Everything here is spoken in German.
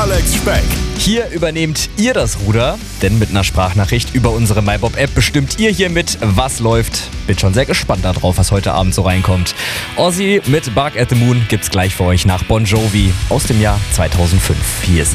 Alex Speck. Hier übernehmt ihr das Ruder, denn mit einer Sprachnachricht über unsere MyBob-App bestimmt ihr hier mit, was läuft. Bin schon sehr gespannt darauf, was heute Abend so reinkommt. Ozzy mit Bark at the Moon gibt's gleich für euch nach Bon Jovi aus dem Jahr 2005. Hier ist